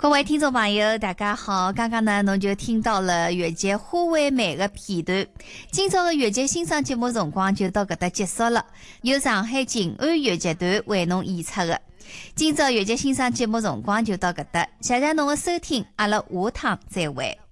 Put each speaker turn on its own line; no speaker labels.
各位聽眾朋友，大家好！剛剛呢，侬就聽到了越劇花為美的片段。今朝的越劇欣賞節目辰光就到搿搭結束了，由上海靜安越劇團為侬演出的。今朝越劇欣賞節目辰光就到搿搭，謝謝侬的收聽，阿拉下趟再會。